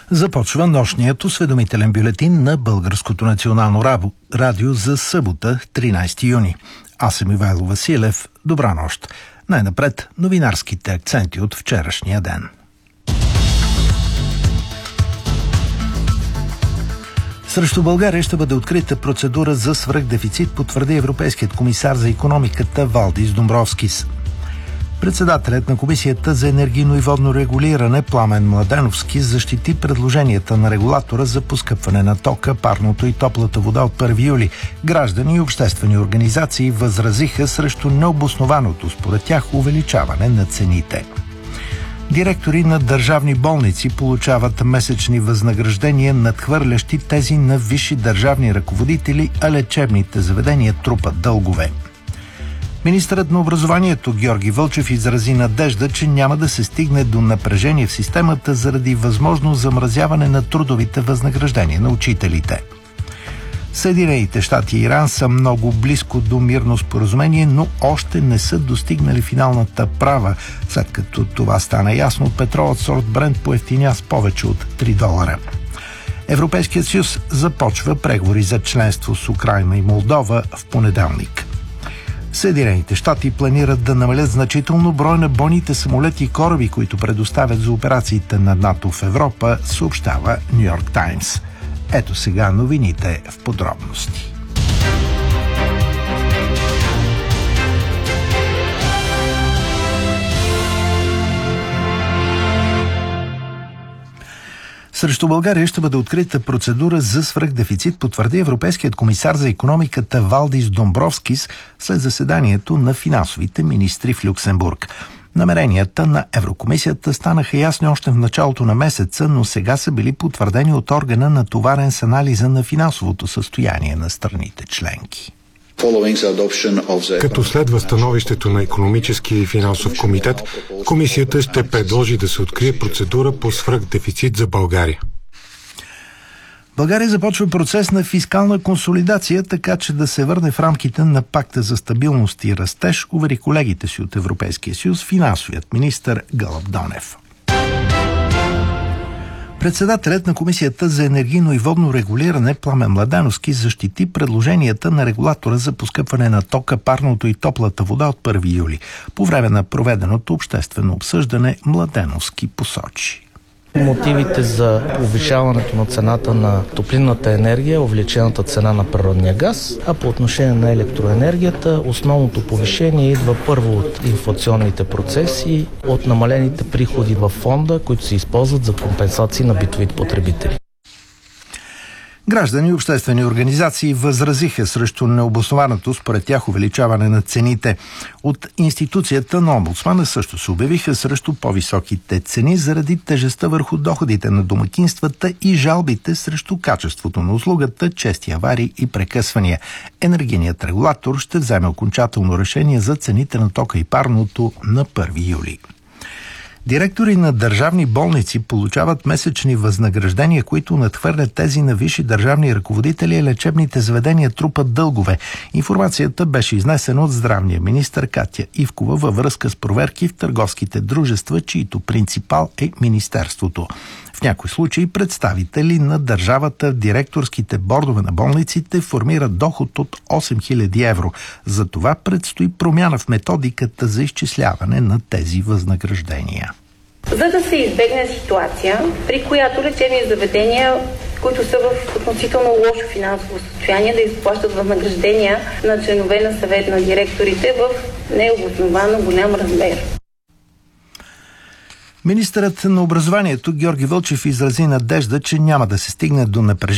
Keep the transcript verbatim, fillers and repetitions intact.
Започва нощният осведомителен бюлетин на Българското национално радио за събота, тринайсети юни. Аз съм Ивайло Василев. Добра нощ. Най-напред новинарските акценти от вчерашния ден. Срещу България ще бъде открита процедура за свръхдефицит, потвърди Европейският комисар за икономиката Валдис Домбровскис. Председателят на Комисията за енергийно и водно регулиране Пламен Младеновски защити предложенията на регулатора за поскъпване на тока, парното и топлата вода от първи юли. Граждани и обществени организации възразиха срещу необоснованото, според тях, увеличаване на цените. Директори на държавни болници получават месечни възнаграждения, надхвърлящи тези на висши държавни ръководители, а лечебните заведения трупат дългове. Министърът на образованието Георги Вълчев изрази надежда, че няма да се стигне до напрежение в системата заради възможно замразяване на трудовите възнаграждения на учителите. Съединените щати и Иран са много близко до мирно споразумение, но още не са достигнали финалната права. След като това стана ясно, петролът сорт Брент поевтиня с повече от три долара. Европейският съюз започва преговори за членство с Украйна и Молдова в понеделник. Съединените щати планират да намалят значително брой на бойните самолети и кораби, които предоставят за операциите на НАТО в Европа, съобщава Ню Йорк Таймс. Ето сега новините в подробности. Срещу България ще бъде открита процедура за свръхдефицит, потвърди Европейският комисар за икономиката Валдис Домбровскис след заседанието на финансовите министри в Люксембург. Намеренията на Еврокомисията станаха ясни още в началото на месеца, но сега са били потвърдени от органа, натоварен с анализа на финансовото състояние на страните членки. Като следва становището на Икономическия и финансов комитет, комисията ще предложи да се открие процедура по свръхдефицит за България. България започва процес на фискална консолидация, така че да се върне в рамките на пакта за стабилност и растеж, увери колегите си от Европейския съюз финансовият министър Гълъб Донев. Председателят на Комисията за енергийно и водно регулиране Пламен Младеновски защити предложенията на регулатора за поскъпване на тока, парното и топлата вода от първи юли. По време на проведеното обществено обсъждане Младеновски посочи: мотивите за повишаването на цената на топлинната енергия е увеличената цена на природния газ, а по отношение на електроенергията основното повишение идва първо от инфлационните процеси, от намалените приходи във фонда, които се използват за компенсации на битовите потребители. Граждани и обществени организации възразиха срещу необоснованото, според тях, увеличаване на цените. От институцията на омбудсмана също се обявиха срещу по-високите цени заради тежестта върху доходите на домакинствата и жалбите срещу качеството на услугата, чести аварии и прекъсвания. Енергийният регулатор ще вземе окончателно решение за цените на тока и парното на първи юли. Директори на държавни болници получават месечни възнаграждения, които надхвърлят тези на висши държавни ръководители, и лечебните заведения трупат дългове. Информацията беше изнесена от здравния министър Катя Ивкова във връзка с проверки в търговските дружества, чието принципал е министерството. В някои случаи представители на държавата в директорските бордове на болниците формират доход от осем хиляди евро. За това предстои промяна в методиката за изчисляване на тези възнаграждения. За да се избегне ситуация, при която лечебни заведения, които са в относително лошо финансово състояние, да изплащат възнаграждения на членове на съвет на директорите в необосновано голям размер. Министърът на образованието Георги Вълчев изрази надежда, че няма да се стигне до напрежение